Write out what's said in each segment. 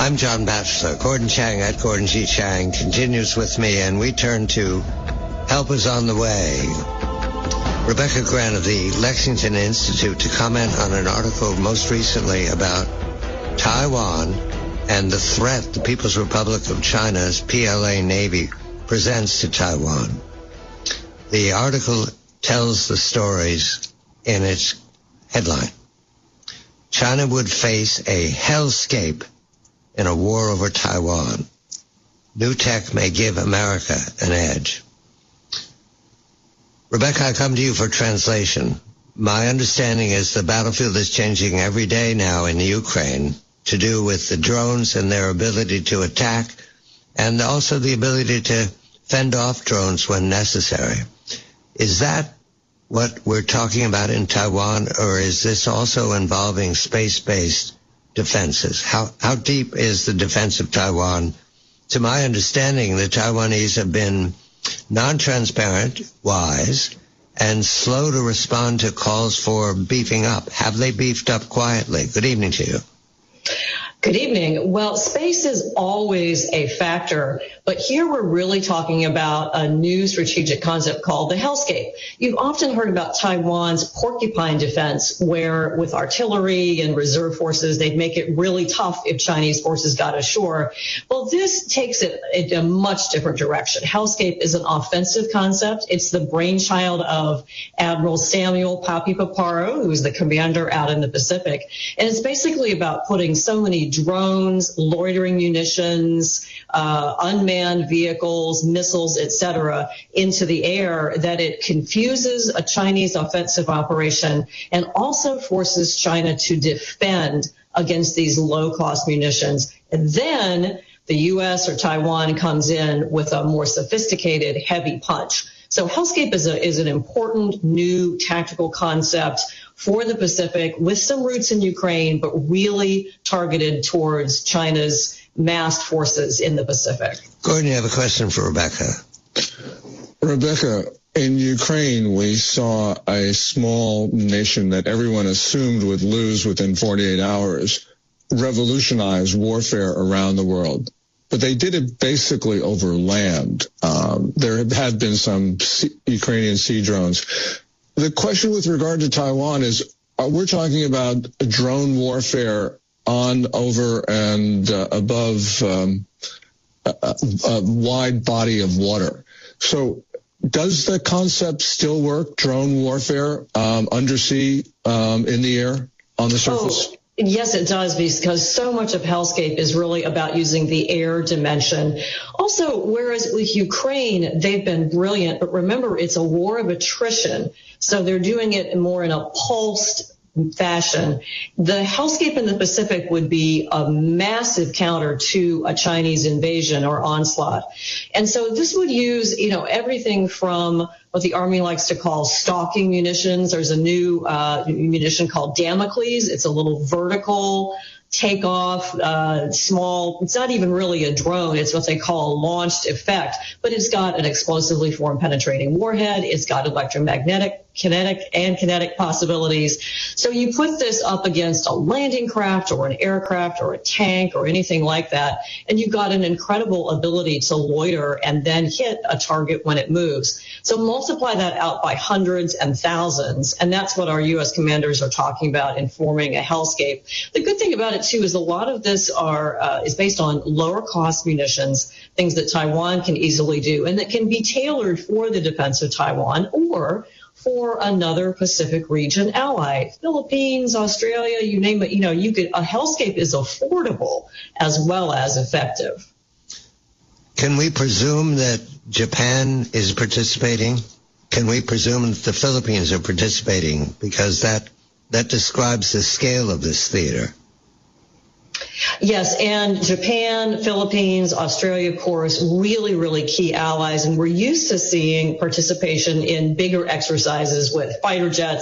I'm John Batchelor. Gordon Chang at Gordon G. Chang continues with me, and we turn to Help Is on the Way. Rebecca Grant of the Lexington Institute to comment on an article most recently about Taiwan and the threat the People's Republic of China's PLA Navy presents to Taiwan. The article tells the stories in its headline. China would face a hellscape in a war over Taiwan. New tech may give America an edge. Rebecca, I come to you for translation. My understanding is the battlefield is changing every day now in Ukraine to do with the drones and their ability to attack and also the ability to fend off drones when necessary. Is that what we're talking about in Taiwan, or is this also involving space-based defenses? How deep is the defense of Taiwan? To my understanding, the Taiwanese have been non-transparent, wise, and slow to respond to calls for beefing up. Have they beefed up quietly? Good evening to you. Good evening. Well, space is always a factor, but here we're really talking about a new strategic concept called the hellscape. You've often heard about Taiwan's porcupine defense, where with artillery and reserve forces, they'd make it really tough if Chinese forces got ashore. Well, this takes it in a much different direction. Hellscape is an offensive concept. It's the brainchild of Admiral Samuel Papi Paparo, who's the commander out in the Pacific. And it's basically about putting so many drones, loitering munitions, unmanned vehicles, missiles, etc., into the air that it confuses a Chinese offensive operation and also forces China to defend against these low-cost munitions. And then the U.S. or Taiwan comes in with a more sophisticated, heavy punch. So hellscape is an important new tactical concept for the Pacific with some roots in Ukraine, but really targeted towards China's massed forces in the Pacific. Gordon, you have a question for Rebecca. Rebecca, in Ukraine, we saw a small nation that everyone assumed would lose within 48 hours revolutionize warfare around the world. But they did it basically over land. There have been some Ukrainian sea drones. The question with regard to Taiwan is, we're talking about drone warfare on, over, and above a wide body of water. So does the concept still work, drone warfare, undersea, in the air, on the surface? Oh. Yes, it does, because so much of hellscape is really about using the air dimension. Also, whereas with Ukraine, they've been brilliant, but remember, it's a war of attrition. So they're doing it more in a pulsed fashion. The hellscape in the Pacific would be a massive counter to a Chinese invasion or onslaught. And so this would use, everything from what the Army likes to call stalking munitions. There's a new munition called Damocles. It's a little vertical takeoff, small. It's not even really a drone. It's what they call a launched effect, but it's got an explosively form penetrating warhead. It's got electromagnetic, kinetic possibilities. So you put this up against a landing craft or an aircraft or a tank or anything like that, and you've got an incredible ability to loiter and then hit a target when it moves. So multiply that out by hundreds and thousands, and that's what our U.S. commanders are talking about in forming a hellscape. The good thing about it, too, is a lot of this is based on lower cost munitions, things that Taiwan can easily do, and that can be tailored for the defense of Taiwan or for another Pacific region ally. Philippines, Australia, you name it, a hellscape is affordable as well as effective. Can we presume that Japan is participating? Can we presume that the Philippines are participating? Because that describes the scale of this theater. Yes, and Japan, Philippines, Australia, of course, really, really key allies. And we're used to seeing participation in bigger exercises with fighter jets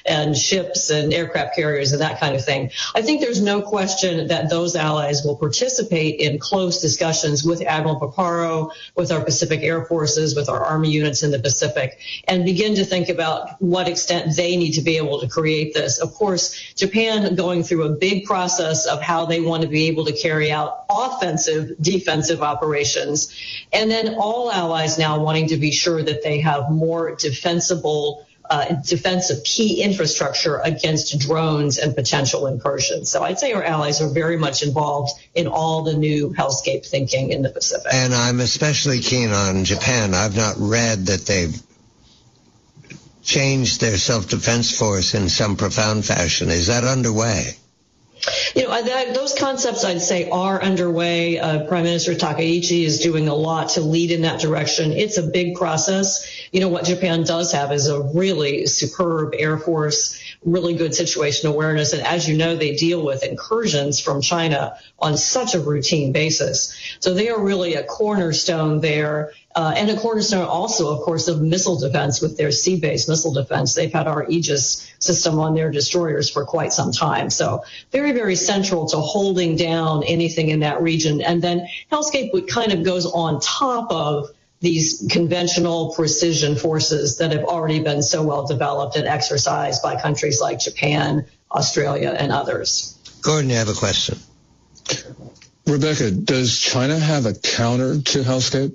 and ships and aircraft carriers and that kind of thing. I think there's no question that those allies will participate in close discussions with Admiral Paparo, with our Pacific Air Forces, with our Army units in the Pacific, and begin to think about what extent they need to be able to create this. Of course, Japan going through a big process of how they want to be able to carry out offensive, defensive operations, and then all allies now wanting to be sure that they have more defensive key infrastructure against drones and potential incursions. So I'd say our allies are very much involved in all the new hellscape thinking in the Pacific. And I'm especially keen on Japan. I've not read that they've changed their self-defense force in some profound fashion. Is that underway? Those concepts, I'd say, are underway. Prime Minister Takaichi is doing a lot to lead in that direction. It's a big process. What Japan does have is a really superb Air Force, really good situation awareness. And as you know, they deal with incursions from China on such a routine basis. So they are really a cornerstone there. And a cornerstone also, of course, of missile defense with their sea-based missile defense. They've had our Aegis system on their destroyers for quite some time. So very, very central to holding down anything in that region. And then hellscape kind of goes on top of these conventional precision forces that have already been so well developed and exercised by countries like Japan, Australia, and others. Gordon, you have a question. Rebecca, does China have a counter to hellscape?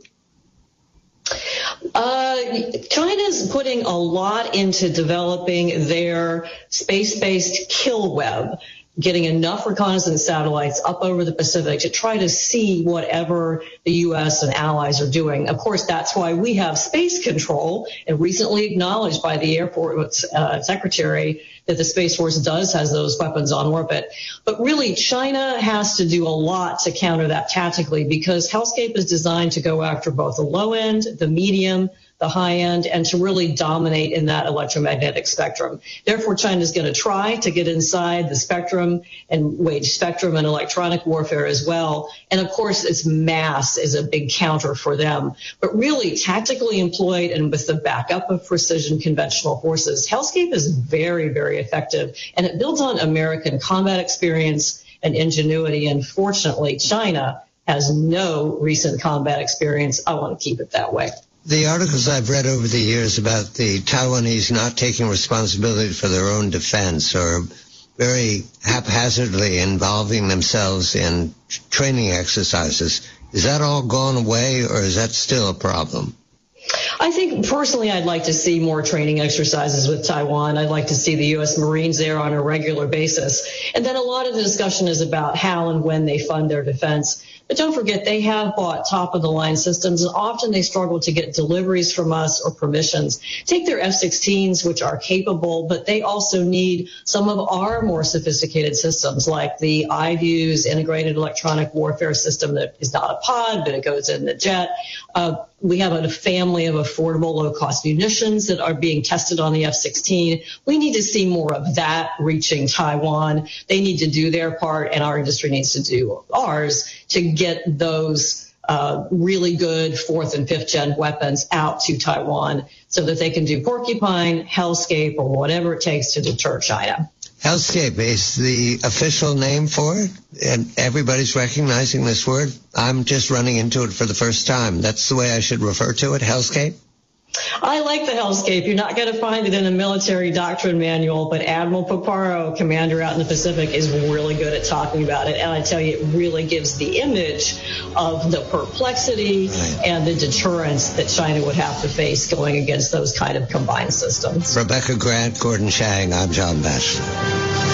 China's putting a lot into developing their space-based kill web, getting enough reconnaissance satellites up over the Pacific to try to see whatever the U.S. and allies are doing. Of course, that's why we have space control, and recently acknowledged by the Air Force Secretary that the Space Force has those weapons on orbit. But really, China has to do a lot to counter that tactically, because hellscape is designed to go after both the low end, the medium, the high end, and to really dominate in that electromagnetic spectrum. Therefore, China is going to try to get inside the spectrum and wage spectrum and electronic warfare as well. And of course, its mass is a big counter for them. But really, tactically employed and with the backup of precision conventional forces, hellscape is very, very effective. And it builds on American combat experience and ingenuity. And fortunately, China has no recent combat experience. I want to keep it that way. The articles I've read over the years about the Taiwanese not taking responsibility for their own defense, or very haphazardly involving themselves in training exercises, is that all gone away, or is that still a problem? I think personally I'd like to see more training exercises with Taiwan. I'd like to see the U.S. Marines there on a regular basis. And then a lot of the discussion is about how and when they fund their defense. But don't forget, they have bought top-of-the-line systems, and often they struggle to get deliveries from us or permissions. Take their F-16s, which are capable, but they also need some of our more sophisticated systems, like the iViews integrated electronic warfare system that is not a pod, but it goes in the jet. We have a family of affordable, low-cost munitions that are being tested on the F-16. We need to see more of that reaching Taiwan. They need to do their part, and our industry needs to do ours to get those really good fourth and fifth gen weapons out to Taiwan so that they can do Porcupine, Hellscape, or whatever it takes to deter China. Hellscape is the official name for it, and everybody's recognizing this word. I'm just running into it for the first time. That's the way I should refer to it, Hellscape? I like the Hellscape. You're not going to find it in a military doctrine manual, but Admiral Paparo, commander out in the Pacific, is really good at talking about it. And I tell you, it really gives the image of the perplexity and the deterrence that China would have to face going against those kind of combined systems. Rebecca Grant, Gordon Chang, I'm John Batchelor.